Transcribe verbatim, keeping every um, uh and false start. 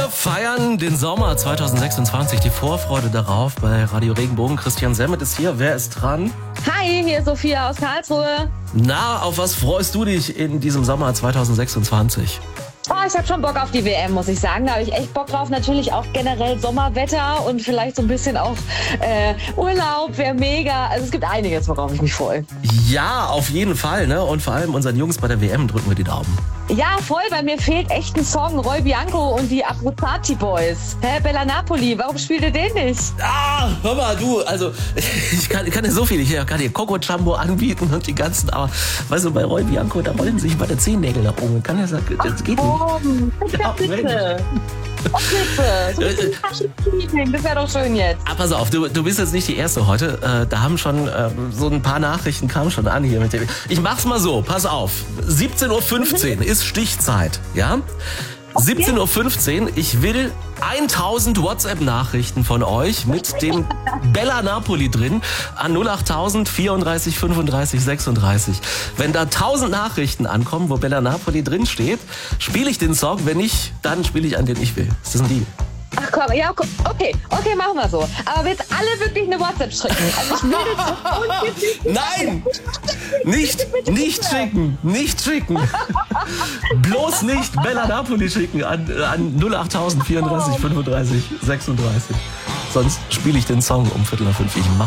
Wir feiern den Sommer zwanzig sechsundzwanzig, die Vorfreude darauf bei Radio Regenbogen. Christian Semmet ist hier. Wer ist dran? Hi, hier ist Sophia aus Karlsruhe. Na, auf was freust du dich in diesem Sommer zwanzig sechsundzwanzig? Oh, ich habe schon Bock auf die W M, muss ich sagen. Da habe ich echt Bock drauf. Natürlich auch generell Sommerwetter und vielleicht so ein bisschen auch äh, Urlaub wäre mega. Also es gibt einiges, worauf ich mich freue. Ja, auf jeden Fall, ne? Und vor allem unseren Jungs bei der W M drücken wir die Daumen. Ja, voll, bei mir fehlt echt ein Song. Roy Bianco und die Abruzzati Boys. Hä, Bella Napoli, warum spielt ihr den nicht? Ah, hör mal, du, also ich kann, ich kann dir so viel, ich kann dir Coco Jumbo anbieten und die ganzen, aber weißt du, bei Roy Bianco, da rollen sich bei der Zehennägel nach oben. Kann ja sagen, das geht nicht. Oh, ja, bitte. Oh, bitte. So ein bisschen Taschenfeeling, das wäre doch schön jetzt. Ah, pass auf, du, du bist jetzt nicht die Erste heute. Äh, da haben schon äh, so ein paar Nachrichten kamen schon an hier mit dem. Ich mach's mal so, pass auf. siebzehn Uhr fünfzehn mhm. ist Stichzeit, ja? Okay. siebzehn Uhr fünfzehn, ich will tausend WhatsApp-Nachrichten von euch mit dem Bella Napoli drin an null acht tausend vierunddreißig fünfunddreißig sechsunddreißig. Wenn da tausend Nachrichten ankommen, wo Bella Napoli drin steht, spiele ich den Song. Wenn nicht, dann spiele ich an den ich will. Ist das ein Deal? Ach komm, ja, okay, okay, machen wir so. Aber jetzt alle wirklich eine WhatsApp schicken. Also ich will das Nein! Nicht, nicht schicken, nicht schicken. Bloß nicht Bella Napoli schicken an, an null acht tausend vierunddreißig fünfunddreißig sechsunddreißig. Sonst spiele ich den Song um Viertel nach fünf. Ich mach